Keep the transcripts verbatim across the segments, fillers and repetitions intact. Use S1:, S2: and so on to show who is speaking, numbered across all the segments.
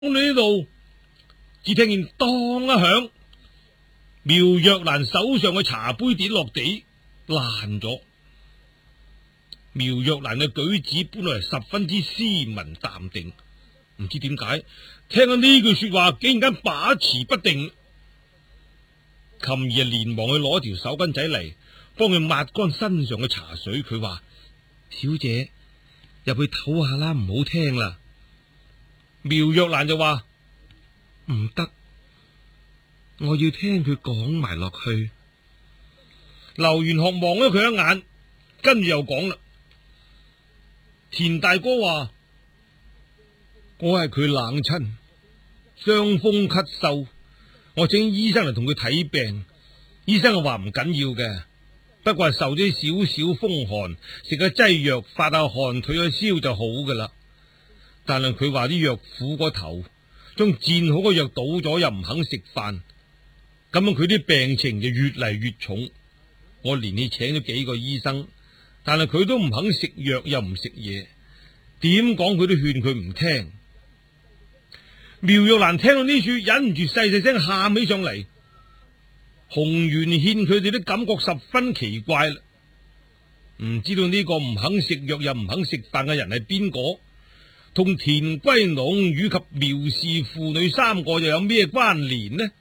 S1: 到呢度，只聽見當一響，苗若蘭手上嘅茶杯跌落地爛咗。苗若蘭嘅舉止本來係十分之斯文淡定，唔知點解聽到呢句說話，竟然間把持不定。琴兒連忙去攞條手巾仔嚟，幫佢抹乾身上嘅茶水。佢話：小姐入去唞下啦，唔好聽啦。苗若蘭就話：唔得，我要聽佢講埋落去。劉元學望咗佢一眼，跟住又講啦：田大哥話我係佢冷親，傷風咳嗽，我請醫生嚟同佢睇病。醫生就話唔緊要嘅，不過係受咗少少風寒，食咗劑藥發下汗退咗燒就好噶啦。但係佢話啲藥苦過頭，將煎好嘅藥倒咗又唔肯食飯，咁樣佢啲病情就越嚟越重。我連你請咗幾個醫生，但係佢都唔肯食藥又唔食嘢，點講佢都勸佢唔聽。苗玉蘭聽到呢處，忍唔住細細聲喊起上嚟。洪元憲佢哋都感覺十分奇怪啦，唔知道呢個唔肯食藥又唔肯食飯嘅人係邊個，同田歸農以及苗氏父女三個又有咩關聯呢？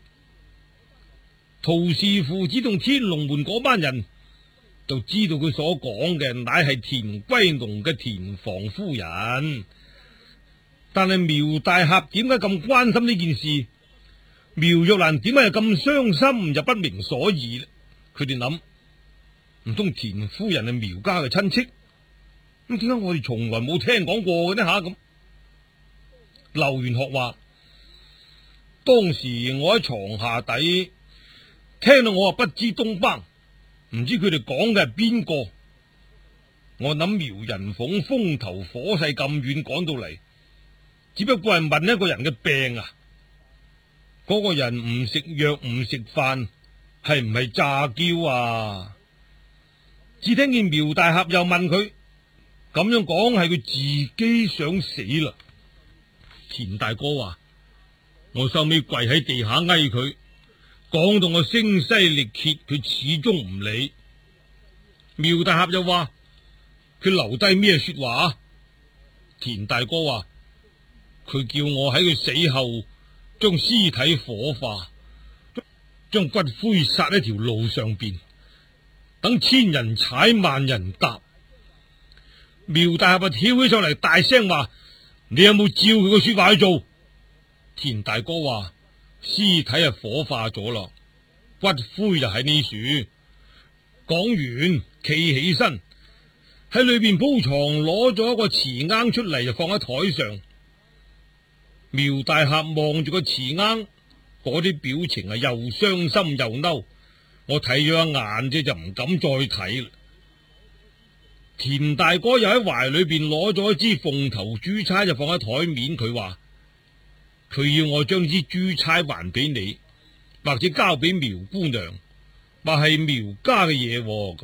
S1: 陶氏父子同天龍門嗰班人就知道佢所講嘅乃係田歸農嘅田房夫人，但係苗大俠點解咁關心呢件事？苗玉蘭點解又咁傷心就不明所以呢？佢哋諗，唔通田夫人係苗家嘅親戚？咁點解我哋從來冇聽講過嘅呢？吓咁，劉元學話：當時我喺床下底聽到，我啊不知東北，唔知佢哋講嘅係邊個。我諗苗人鳳風頭火勢咁遠趕到嚟，只不過係問一個人嘅病啊。嗰個人唔食藥唔食飯，係唔係詐嬌啊？只聽見苗大俠又問佢，咁樣講係佢自己想死啦。田大哥話：我收尾跪喺地下哀佢，講到我聲嘶力竭，佢始終唔理。苗大俠又話：佢留低咩說話？田大哥話：佢叫我喺佢死後將屍體火化，將骨灰撒喺條路上邊，等千人踩萬人踏。苗大俠跳起上嚟，大聲話：你有冇照佢個說話去做？田大哥話：屍體係火化咗啦，骨灰就喺呢處。講完，企起身喺裏邊鋪床，攞咗一個瓷罌出嚟，就放喺台上。苗大俠望住個瓷罌，嗰啲表情係又傷心又嬲。我睇咗一眼啫，就唔敢再睇啦。田大哥又喺懷裏邊攞咗一支鳳頭珠釵，就放喺台面。佢話佢要我將支珠釵還俾你，或者交俾苗姑娘，話係苗家嘅嘢咁。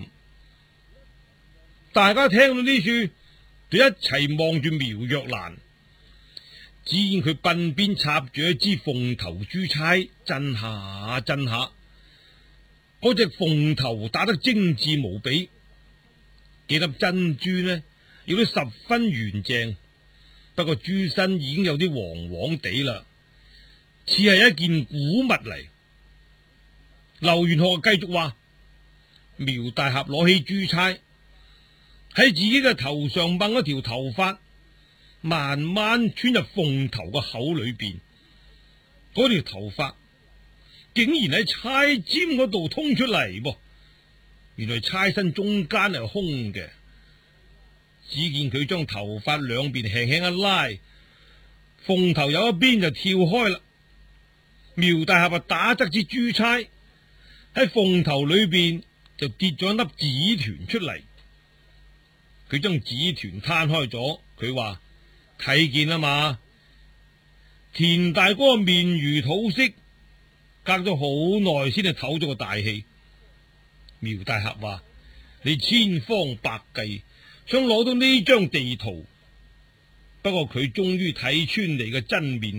S1: 大家聽到呢處，就一齊望住苗若蘭。只見佢鬢邊插住一支鳳頭珠釵，震下震下，嗰隻鳳頭打得精致無比，幾粒珍珠呢，亦都十分圓淨，不過珠身已經有啲黃黃地啦，似係一件古物嚟。劉元學繼續話：苗大俠攞起珠釵，喺自己嘅頭上掹一條頭髮，慢慢穿入鳳頭個口裏邊，嗰條頭髮竟然喺釵尖嗰度通出嚟噃。原來釵身中間係空嘅，只見佢將頭髮兩邊輕輕一拉，鳳頭有一邊就跳開啦。苗大俠啊打側支珠釵喺鳳頭裏邊就跌咗一粒紙團出嚟，佢將紙團攤開咗，佢話：睇見啦嘛？田大哥面如土色，隔咗好耐先至唞咗個大氣。苗大俠話：你千方百計想攞到呢張地圖， 不過佢終於睇穿你嘅真面